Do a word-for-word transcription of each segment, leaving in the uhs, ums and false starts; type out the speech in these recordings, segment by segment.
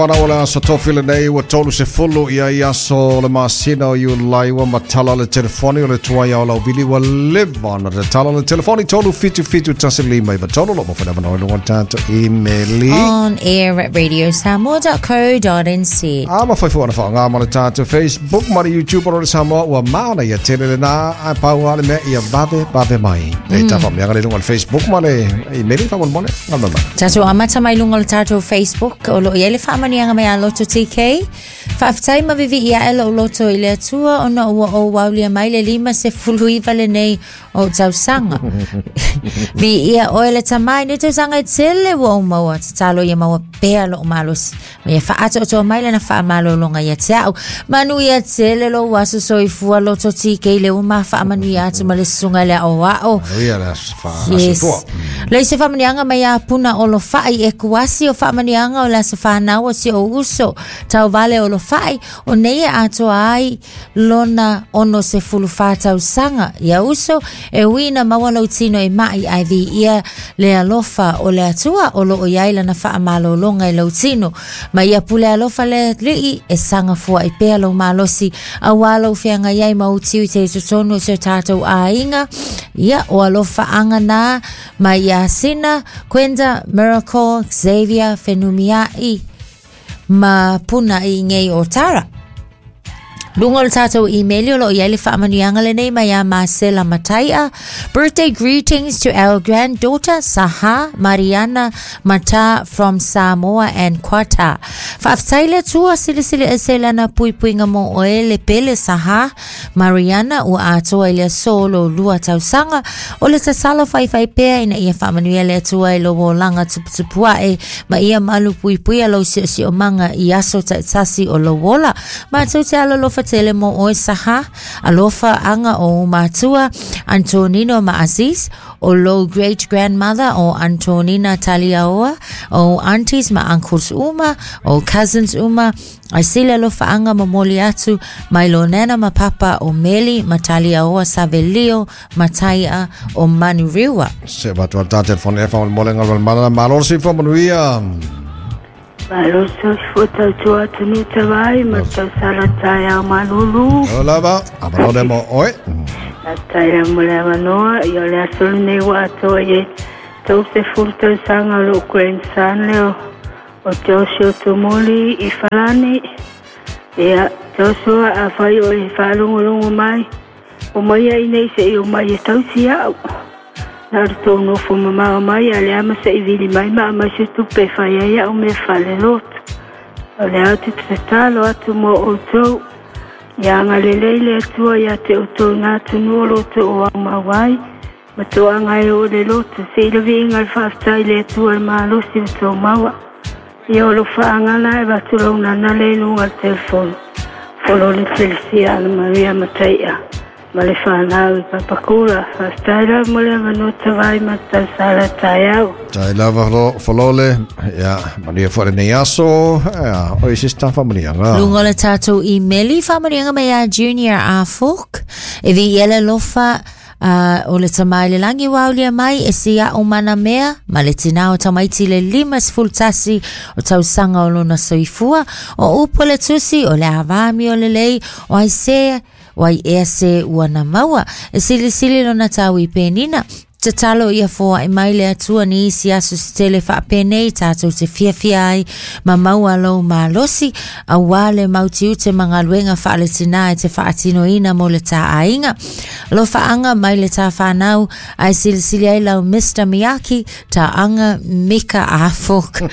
Ona wala sa tofile nei wa tolu se fulu ia ia so le masina you lai wa matala le telefoni o le tuai au lau bili wa leva na le tala le telefoni tolu fitu fitu tasi lima iwa tolu lo mo whana mana oi lunga tanto emaili on air at radio samoa dot co dot n z. Ama whai fuana wha ngā mana tanto Facebook mara YouTube o le Samoa wa maana ia tele le nā ai pau ale mea ia bave bave mai e ta wha mea le lunga le Facebook ma le emaili wha mon mone ngā mama Tato amata mai lunga le tato Facebook o lo iele wha manianga mai a Loto T K. Whaafitai ma vivi ia e lo loto i le atua o na ua o waulia mai le lima se fuluiva le nei o tausanga. Vi ia o ele tamai ne tausanga i tele wa o maua tatalo ia maua pea lo o malos. Ma ia whaata o toa mai le na wha malo longa ia te au. Manu ia tele lo waso so i fua Loto T K le uma wha manu ia atu ma le sunga le au ao. Ia le wha Yes. Le se wha manianga mai a puna o lo whai e kuasi o wha manianga o la se whanau o si o uso tau vale o lo whai o nei ato ai lona ono se fulu whātau sanga ia uso e wina mawano tino e mai ai vi ia le alofa o le atua o lo o iaila na wha amalo longa i lau tino ma ia pule alofa le lii e sanga fua i pea lo malosi a walo whianga iai mautiu te tutonu se tātou a inga ia o alofa anga nā ma ia sina Kwenda Miracle Xavier Fenumiai ma puna i ngei o tara. Lunga le tātou email o lo iele whaamanianga le nei mai a Marcela Mataia. Birthday greetings to our granddaughter Saha Mariana Mata from Samoa and Quata. Whaaftaile tua sili sili e se lana pui puinga mo o e le pele Saha Mariana ua atoa i le solo lua tausanga o le tasalo fai fai pea ina ia whaamanuia le atua i lo o langa tuputupua e ma ia malu pui pui alo si o si o manga i aso taitasi o lo wola. Ma tau te alo lofa tele mo o Saha alofa anga o matua Antonino Maaziz o lo great grandmother o Antonina Taliaoa o aunties ma uncles Uma o cousins Uma ai sila alofa anga mamoli atu mai lo nana ma papa o Meli Mataliaoa Savelio Mataia o Manuriwa se batu al tā telefoni e wha molenga wal mana malor si wha manuia Malo so foto tua tunu tawai ma tau sala taya malulu. Ola ba, abalo de mo oi. Taya mole manoa yo le asol ne wa to ye. Tau se furto sanga lo kwen sanleo. O Joshua Tumoli i falani. Ya Joshua a fai o i falungu lungu mai. O mai ai nei se i o mai e tau siau. Narto no fuma ma mai ale ama se vili mai ma ma se tu pe fa ya o me fa le lot. Ale atu te talo atu mo o to. Ya ngale le tu ya te o to na tu no lo to o ma wai. Ma to anga o le lot se le vinga fa sta le tu al ma lo si to ma wa. Yo lo fa anga na va tu lo na na le no al telefon. Folo le telsia Maria Mataia. Male whanau i papakura, whastaira mole manuta vai mata sara taiau. Tai lava whalole, ia, mania whare nei aso, ia, oi sista whamanianga. Lunga le tātou i meli whamanianga mai a Junior a Fok, e vi iele lofa Uh, o le tamai le langi waulia mai e sia o mana mea ma le tina o tamaiti le limas fultasi o tau sanga o lona soifua o upo le tusi o le avami o le lei o ai se o ai ea se uana maua e sili sili lona tau i penina te talo ia foa e mai le atua ni isi aso si tele wha penei tātou te fia fia ai ma maua lau ma losi a wale mauti ute mga luenga wha le tina e te wha atino ina mo le tā ainga. Lo wha anga mai le tā whanau ai sili sili ai lau Mister Miyaki tā anga Mika a Fok.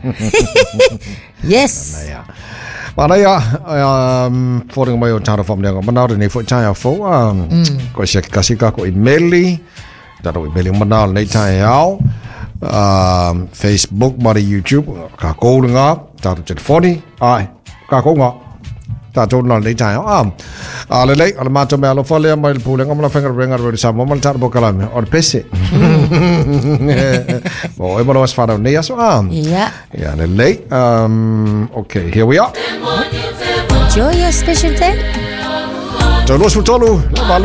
Yes. Mana ia, um, whoringa mai o tāra whamneanga, manaure nei fwoi tai a fo, um, mm. Ko sia ki kasika ko i meli, taro i meli manal nei tai au, um, Facebook, mari YouTube, ka kouringa, tātou telefoni, ai, ka kounga, tātou nal nei tai au, um, a le lei, ala mātou mea alofa lea mai le pūlenga, mana whengar rengar roi Samoa, mana tāra bokalame, o le pese. Mo, e mana was whanau nei aso, um, yeah. Yeah, le lei, um, okay, here we are. Enjoy your special day. Tolu, tolu,